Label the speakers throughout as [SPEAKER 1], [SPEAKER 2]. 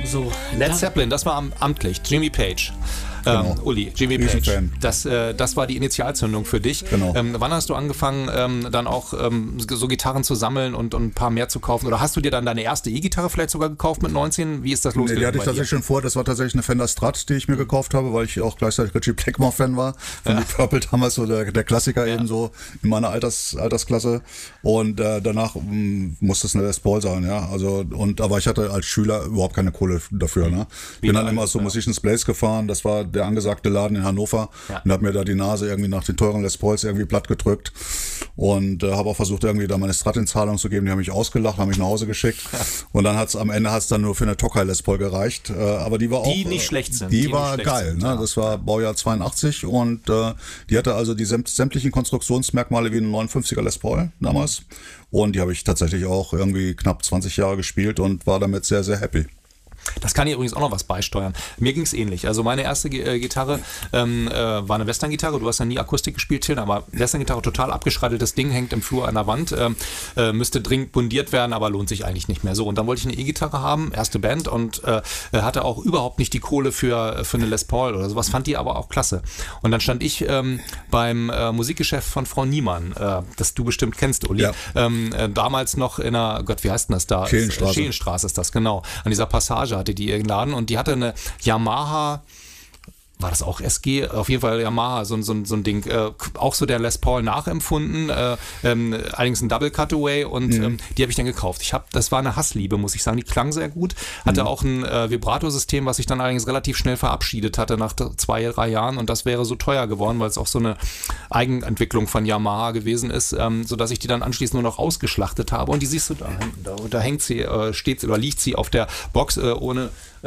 [SPEAKER 1] So.
[SPEAKER 2] Led Zeppelin, das war amtlich. Jimmy Page.
[SPEAKER 3] Genau.
[SPEAKER 2] Uli, Jimmy Page.
[SPEAKER 3] Fan.
[SPEAKER 2] Das war die Initialzündung für dich.
[SPEAKER 3] Genau.
[SPEAKER 2] Wann hast du angefangen, dann auch so Gitarren zu sammeln und ein paar mehr zu kaufen? Oder hast du dir dann deine erste E-Gitarre vielleicht sogar gekauft mit 19? Wie ist das losgegangen?
[SPEAKER 3] Die hatte ich tatsächlich schon vor. Das war tatsächlich eine Fender Strat, die ich mir gekauft habe, weil ich auch gleichzeitig Richie Blackmore-Fan war. Von Deep Purple damals so der Klassiker eben so in meiner Altersklasse. Und danach musste es eine Les Paul sein, ja. Also, aber ich hatte als Schüler überhaupt keine Kohle dafür, ne? Bin dann immer so Musician's Place gefahren. Das war der angesagte Laden in Hannover und habe mir da die Nase irgendwie nach den teuren Les Pauls irgendwie platt gedrückt und habe auch versucht irgendwie da meine Strat in Zahlung zu geben. Die haben mich ausgelacht, haben mich nach Hause geschickt und dann am Ende dann nur für eine Tokai Les Paul gereicht, aber die war auch...
[SPEAKER 2] Die nicht schlecht sind.
[SPEAKER 3] Die war geil, ne? Das war Baujahr 82 und die hatte also die sämtlichen Konstruktionsmerkmale wie ein 59er Les Paul damals und die habe ich tatsächlich auch irgendwie knapp 20 Jahre gespielt und war damit sehr, sehr happy.
[SPEAKER 2] Das kann hier übrigens auch noch was beisteuern. Mir ging es ähnlich. Also meine erste Gitarre war eine Western-Gitarre. Du hast ja nie Akustik gespielt, Till, aber Western-Gitarre, total abgeschratteltes Ding, hängt im Flur an der Wand. Müsste dringend bundiert werden, aber lohnt sich eigentlich nicht mehr. So, und dann wollte ich eine E-Gitarre haben, erste Band und hatte auch überhaupt nicht die Kohle für eine Les Paul oder sowas, fand die aber auch klasse. Und dann stand ich beim Musikgeschäft von Frau Niemann, das du bestimmt kennst, Uli. Ja. Damals noch in einer, Gott, wie heißt denn das da? Schelenstraße ist das, genau. An dieser Passage hatte die ihren Laden und die hatte eine Yamaha, war das auch SG? Auf jeden Fall Yamaha, so ein Ding. Auch so der Les Paul nachempfunden, allerdings ein Double Cutaway und die habe ich dann gekauft. Das war eine Hassliebe, muss ich sagen. Die klang sehr gut. Hatte auch ein Vibrato-System, was sich dann allerdings relativ schnell verabschiedet hatte nach 2-3 Jahren und das wäre so teuer geworden, weil es auch so eine Eigenentwicklung von Yamaha gewesen ist, sodass ich die dann anschließend nur noch ausgeschlachtet habe und die siehst du da hängt sie, steht oder liegt sie auf der Box ohne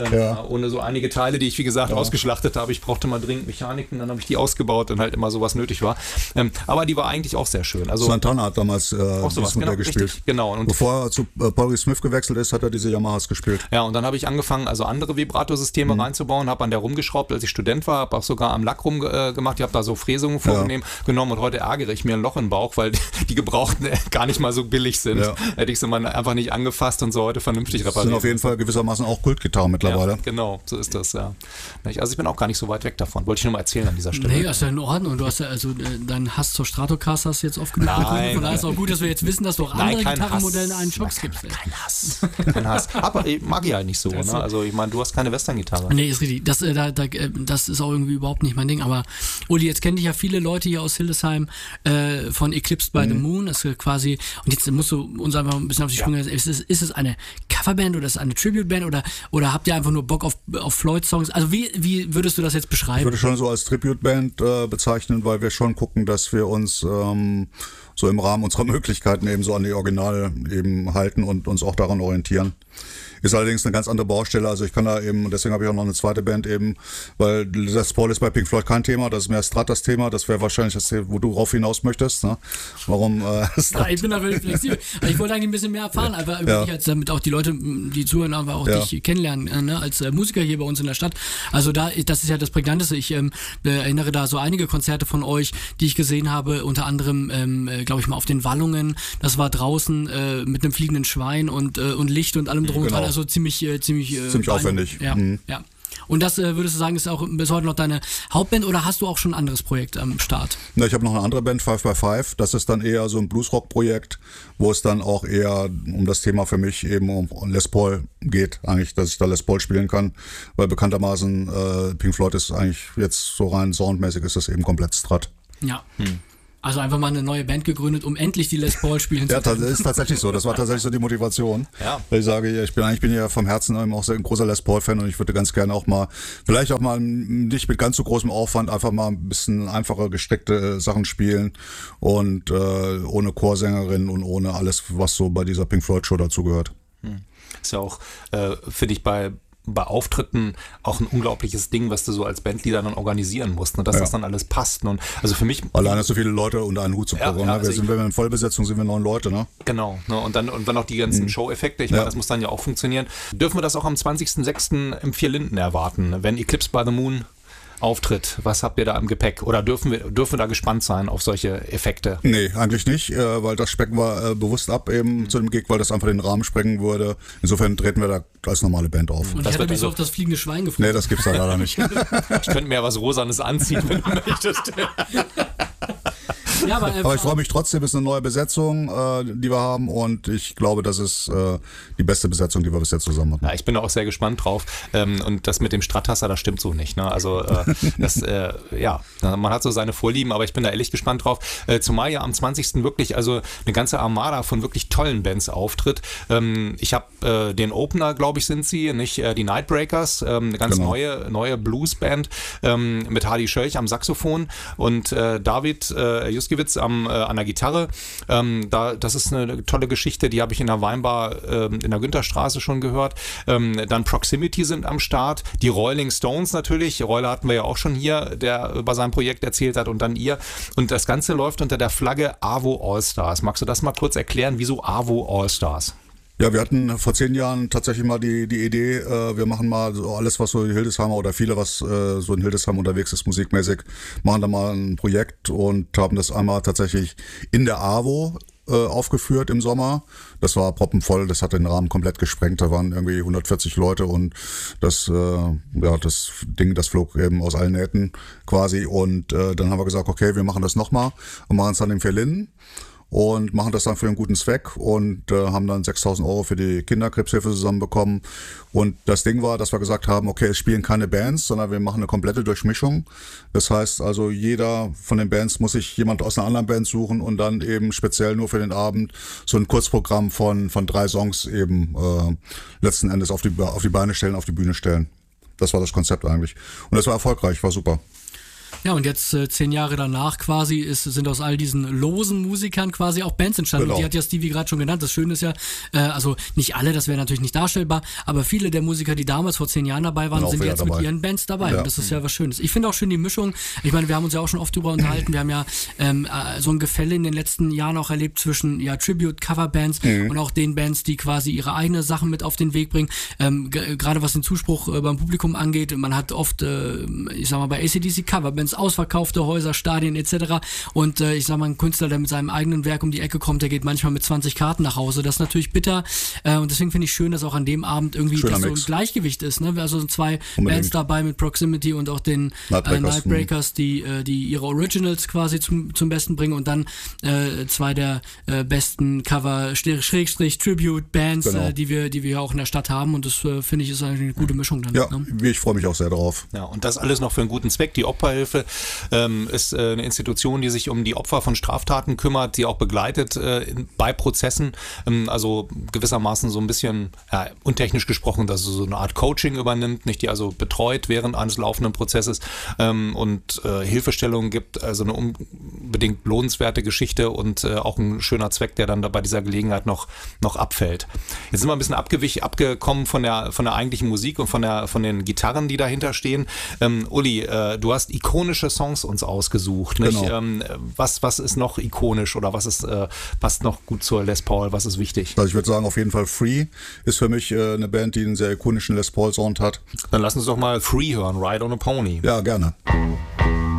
[SPEAKER 2] so einige Teile, die ich wie gesagt ausgeschlachtet habe. Ich brauchte mal dringend Mechaniken, dann habe ich die ausgebaut und halt immer sowas nötig war. Aber die war eigentlich auch sehr schön. Also
[SPEAKER 3] Santana hat damals
[SPEAKER 2] sowas gespielt.
[SPEAKER 3] Richtig, genau. Und bevor er zu Paul Smith gewechselt ist, hat er diese Yamahas gespielt.
[SPEAKER 2] Ja, und dann habe ich angefangen, also andere Vibrato-Systeme reinzubauen, habe an der rumgeschraubt, als ich Student war, habe auch sogar am Lack rumgemacht. Ich habe da so Fräsungen vorgenommen und heute ärgere ich mir ein Loch im Bauch, weil die Gebrauchten gar nicht mal so billig sind. Ja. Hätte ich sie mal einfach nicht angefasst und so heute vernünftig repariert.
[SPEAKER 3] Das sind auf jeden Fall gewissermaßen auch Kultgitarren mittlerweile.
[SPEAKER 2] Ja, genau, so ist das, ja. Also ich bin auch gar nicht so weit weg davon. Wollte ich nur mal erzählen an dieser Stelle.
[SPEAKER 1] Nee, ist ja in Ordnung. Du hast ja also deinen Hass zur Stratocaster hast du jetzt oft genug bekommen. Von daher ist es auch gut, dass wir jetzt wissen, dass du auch andere Gitarrenmodelle einen Schocks gibst.
[SPEAKER 2] Kein Hass. Kein Hass. Aber ich mag ja halt nicht so. Ne? Also ich meine, du hast keine Western-Gitarre.
[SPEAKER 1] Nee, ist richtig. Das ist auch irgendwie überhaupt nicht mein Ding. Aber Uli, jetzt kennen dich ja viele Leute hier aus Hildesheim von Eclipsed by the Moon. Das ist quasi, und jetzt musst du uns einfach ein bisschen auf die Sprünge. Ist es eine Coverband oder ist es eine Tribute-Band oder habt ihr einfach nur Bock auf Floyd-Songs? Also wie würdest du das jetzt beschreiben?
[SPEAKER 3] Ich würde schon so als Tribute-Band bezeichnen, weil wir schon gucken, dass wir uns so im Rahmen unserer Möglichkeiten eben so an die Originale eben halten und uns auch daran orientieren. Ist allerdings eine ganz andere Baustelle, also ich kann da eben, und deswegen habe ich auch noch eine zweite Band eben, weil Les Paul ist bei Pink Floyd kein Thema, das ist mehr Strat das Thema, das wäre wahrscheinlich das, wo du rauf hinaus möchtest, ne? Warum
[SPEAKER 1] Strat? Ich bin da wirklich flexibel, ich wollte eigentlich ein bisschen mehr erfahren, einfach über dich, damit auch die Leute, die zuhören, aber auch dich kennenlernen, ne? Als Musiker hier bei uns in der Stadt, also das ist ja das Prägnanteste, ich erinnere da so einige Konzerte von euch, die ich gesehen habe, unter anderem, glaube ich mal auf den Wallungen, das war draußen mit einem fliegenden Schwein und Licht und allem drum und dran, also ziemlich
[SPEAKER 3] aufwendig.
[SPEAKER 1] Ja, ja. Und das würdest du sagen, ist auch bis heute noch deine Hauptband oder hast du auch schon ein anderes Projekt am Start?
[SPEAKER 3] Ja, ich habe noch eine andere Band, 5x5. Das ist dann eher so ein Bluesrock-Projekt, wo es dann auch eher um das Thema für mich eben um Les Paul geht, eigentlich, dass ich da Les Paul spielen kann, weil bekanntermaßen Pink Floyd ist eigentlich jetzt so rein soundmäßig ist das eben komplett Strat.
[SPEAKER 1] Ja. Also einfach mal eine neue Band gegründet, um endlich die Les Paul spielen zu können.
[SPEAKER 3] Ja, das ist tatsächlich so. Das war tatsächlich so die Motivation.
[SPEAKER 2] Ja.
[SPEAKER 3] Weil ich sage, ich bin ja vom Herzen auch sehr ein großer Les Paul-Fan und ich würde ganz gerne auch mal, vielleicht auch mal nicht mit ganz so großem Aufwand, einfach mal ein bisschen einfacher gesteckte Sachen spielen und ohne Chorsängerin und ohne alles, was so bei dieser Pink Floyd Show dazugehört.
[SPEAKER 2] Ist ja auch, finde ich, bei Auftritten auch ein unglaubliches Ding, was du so als Bandleader dann organisieren musst, ne, dass das dann alles passt. Und also für mich...
[SPEAKER 3] Alleine so viele Leute unter einen Hut zu bekommen. Also wenn wir in Vollbesetzung sind, wir 9 Leute, ne?
[SPEAKER 2] Genau. Ne, und dann auch die ganzen Show-Effekte. Ich meine, das muss dann ja auch funktionieren. Dürfen wir das auch am 20.06. im 4 Linden erwarten, wenn Eclipsed by the Moon Auftritt? Was habt ihr da im Gepäck? Oder dürfen wir da gespannt sein auf solche Effekte?
[SPEAKER 3] Nee, eigentlich nicht, weil das specken wir bewusst ab eben zu dem Gig, weil das einfach den Rahmen sprengen würde. Insofern treten wir da als normale Band auf.
[SPEAKER 1] Und ich hätte mich so auf das fliegende Schwein gefreut.
[SPEAKER 3] Nee, das gibt's da leider nicht.
[SPEAKER 2] Ich könnte mir was Rosanes anziehen, wenn du möchtest.
[SPEAKER 1] Ja,
[SPEAKER 3] aber ich freue mich trotzdem, es ist eine neue Besetzung, die wir haben, und ich glaube, das ist die beste Besetzung, die wir bis jetzt zusammen hatten.
[SPEAKER 2] Ja, ich bin da auch sehr gespannt drauf, und das mit dem Strattasser, das stimmt so nicht, ne? Also man hat so seine Vorlieben, aber ich bin da ehrlich gespannt drauf, zumal ja am 20. wirklich also eine ganze Armada von wirklich tollen Bands auftritt. Ich habe den Opener, glaube ich, sind sie, nicht die Nightbreakers, eine ganz neue Bluesband mit Hardy Schölch am Saxophon und David Juskiewicz an der Gitarre. Das ist eine tolle Geschichte, die habe ich in der Weinbar in der Güntherstraße schon gehört. Dann Proximity sind am Start, die Rolling Stones natürlich, Roller hatten wir ja auch schon hier, der über sein Projekt erzählt hat, und dann ihr. Und das Ganze läuft unter der Flagge AWO All-Stars. Magst du das mal kurz erklären, wieso AWO All-Stars?
[SPEAKER 3] Ja, wir hatten vor 10 Jahren tatsächlich mal die Idee, wir machen mal so alles, was so in Hildesheimer oder viele, was so in Hildesheim unterwegs ist, musikmäßig, machen da mal ein Projekt und haben das einmal tatsächlich in der AWO aufgeführt im Sommer. Das war proppenvoll, das hat den Rahmen komplett gesprengt, da waren irgendwie 140 Leute und das Ding, das flog eben aus allen Nähten quasi, und dann haben wir gesagt, okay, wir machen das nochmal und machen es dann im Verlinden. Und machen das dann für einen guten Zweck und haben dann 6.000 Euro für die Kinderkrebshilfe zusammenbekommen. Und das Ding war, dass wir gesagt haben, okay, es spielen keine Bands, sondern wir machen eine komplette Durchmischung. Das heißt also, jeder von den Bands muss sich jemand aus einer anderen Band suchen und dann eben speziell nur für den Abend so ein Kurzprogramm von 3 Songs eben letzten Endes auf die Beine stellen, auf die Bühne stellen. Das war das Konzept eigentlich. Und das war erfolgreich, war super.
[SPEAKER 1] Ja, und jetzt 10 Jahre danach quasi sind aus all diesen losen Musikern quasi auch Bands entstanden. Genau. Und die hat ja Stevie gerade schon genannt. Das Schöne ist ja, also nicht alle, das wäre natürlich nicht darstellbar, aber viele der Musiker, die damals vor 10 Jahren dabei waren, sind jetzt mit ihren Bands dabei. Ja. Und das ist ja was Schönes. Ich finde auch schön die Mischung. Ich meine, wir haben uns ja auch schon oft drüber unterhalten. Wir haben ja so ein Gefälle in den letzten Jahren auch erlebt zwischen Tribute-Cover-Bands und auch den Bands, die quasi ihre eigene Sachen mit auf den Weg bringen. Gerade was den Zuspruch beim Publikum angeht, man hat oft, ich sag mal, bei AC/DC Coverbands ausverkaufte Häuser, Stadien etc. Und ich sag mal, ein Künstler, der mit seinem eigenen Werk um die Ecke kommt, der geht manchmal mit 20 Karten nach Hause. Das ist natürlich bitter. Und deswegen finde ich schön, dass auch an dem Abend irgendwie das so ein Gleichgewicht ist. Ne? Also sind 2 Bands dabei mit Proximity und auch den Nightbreakers, die ihre Originals quasi zum Besten bringen, und dann 2 der besten Cover-Tribute-Bands, genau, die wir auch in der Stadt haben. Und das finde ich ist eigentlich eine gute Mischung dann.
[SPEAKER 3] Ja,
[SPEAKER 1] ne?
[SPEAKER 3] Ich freue mich auch sehr drauf.
[SPEAKER 2] Ja, und das alles noch für einen guten Zweck. Die Opferhilfe ist eine Institution, die sich um die Opfer von Straftaten kümmert, die auch begleitet bei Prozessen, also gewissermaßen so ein bisschen untechnisch gesprochen, dass so eine Art Coaching übernimmt, nicht, die also betreut während eines laufenden Prozesses und Hilfestellungen gibt, also eine unbedingt lohnenswerte Geschichte und auch ein schöner Zweck, der dann da bei dieser Gelegenheit noch abfällt. Jetzt sind wir ein bisschen abgekommen von der eigentlichen Musik und von den Gitarren, die dahinter stehen. Uli, du hast ikonische Songs uns ausgesucht. Nicht? Genau. Was ist noch ikonisch oder passt noch gut zur Les Paul? Was ist wichtig?
[SPEAKER 3] Also ich würde sagen, auf jeden Fall Free ist für mich eine Band, die einen sehr ikonischen Les Paul Sound hat.
[SPEAKER 2] Dann lass uns doch mal Free hören, Ride on a Pony.
[SPEAKER 3] Ja, gerne.